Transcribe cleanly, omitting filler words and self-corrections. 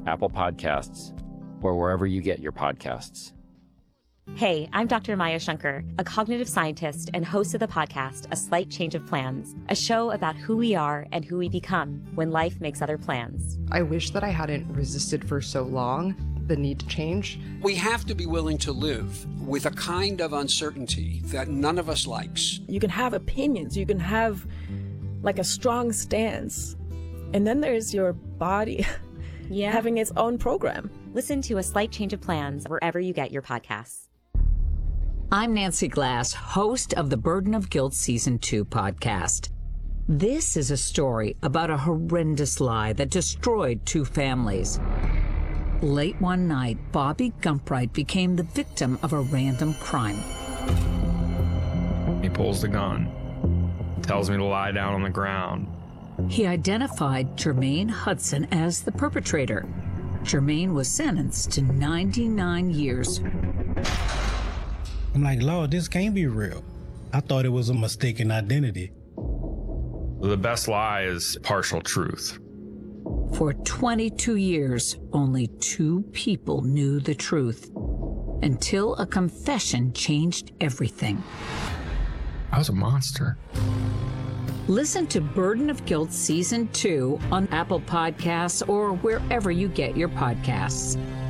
on Apple Podcasts or wherever you get your podcasts. Hey, I'm Dr. Maya Shankar, a cognitive scientist and host of the podcast, A Slight Change of Plans, a show about who we are and who we become when life makes other plans. I wish that I hadn't resisted for so long the need to change. We have to be willing to live with a kind of uncertainty that none of us likes. You can have opinions, you can have like a strong stance, and then there's your body having its own program. Listen to A Slight Change of Plans wherever you get your podcasts. I'm Nancy Glass, host of the Burden of Guilt Season 2 podcast. This is a story about a horrendous lie that destroyed 2 families. Late one night, Bobby Gumpright became the victim of a random crime. He pulls the gun, tells me to lie down on the ground. He identified Jermaine Hudson as the perpetrator. Jermaine was sentenced to 99 years. I'm like, Lord, this can't be real. I thought it was a mistaken identity. The best lie is partial truth. For 22 years, only 2 people knew the truth, until a confession changed everything. I was a monster. Listen to Burden of Guilt Season 2 on Apple Podcasts or wherever you get your podcasts.